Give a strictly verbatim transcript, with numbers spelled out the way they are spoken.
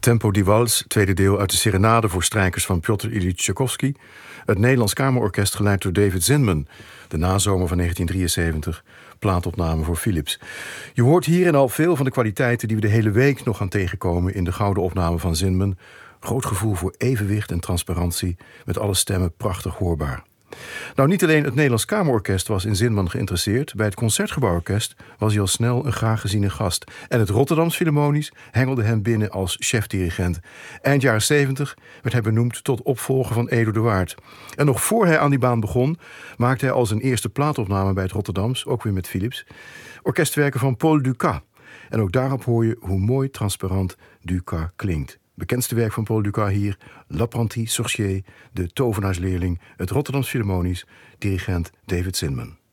Tempo die Wals, tweede deel uit de serenade voor strijkers van Piotr Ilyich Tchaikovsky. Het Nederlands Kamerorkest geleid door David Zinman. De nazomer van negentien drieënzeventig, plaatopname voor Philips. Je hoort hierin al veel van de kwaliteiten die we de hele week nog gaan tegenkomen in de gouden opname van Zinman. Groot gevoel voor evenwicht en transparantie, met alle stemmen prachtig hoorbaar. Nou, niet alleen het Nederlands Kamerorkest was in Zinman geïnteresseerd. Bij het Concertgebouworkest was hij al snel een graag geziene gast. En het Rotterdams Philharmonisch hengelde hem binnen als chefdirigent. Eind jaren zeventig werd hij benoemd tot opvolger van Edo de Waard. En nog voor hij aan die baan begon, maakte hij al zijn eerste plaatopname bij het Rotterdams, ook weer met Philips, orkestwerken van Paul Dukas. En ook daarop hoor je hoe mooi transparant Dukas klinkt. Bekendste werk van Paul Dukas hier, L'Apprenti Sorcier, de tovenaarsleerling, het Rotterdams Philharmonisch, dirigent David Zinman.